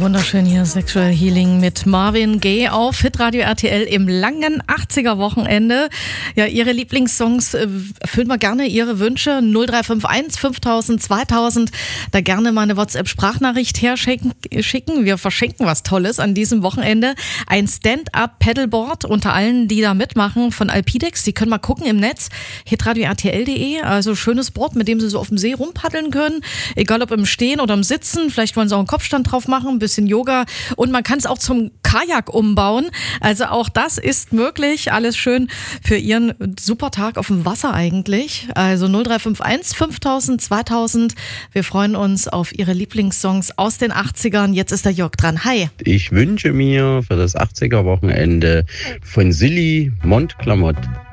Wunderschön hier, Sexual Healing mit Marvin Gaye auf Hitradio RTL im langen 80er-Wochenende. Ja, Ihre Lieblingssongs, erfüllen wir gerne Ihre Wünsche. 0351 5000 2000, da gerne mal eine WhatsApp-Sprachnachricht herschicken. Wir verschenken was Tolles an diesem Wochenende. Ein Stand-Up-Paddleboard unter allen, die da mitmachen von Alpidex. Sie können mal gucken im Netz, hitradio RTL.de. Also schönes Board, mit dem Sie so auf dem See rumpaddeln können. Egal ob im Stehen oder im Sitzen. Vielleicht wollen Sie auch einen Kopfstand drauf machen, ein bisschen Yoga. Und man kann es auch zum Kajak umbauen. Also auch das ist möglich. Alles schön für Ihren super Tag auf dem Wasser eigentlich. Also 0351 5000 2000. Wir freuen uns auf Ihre Lieblingssongs aus den 80ern. Jetzt ist der Jörg dran. Hi. Ich wünsche mir für das 80er-Wochenende von Silly Mont Clamott.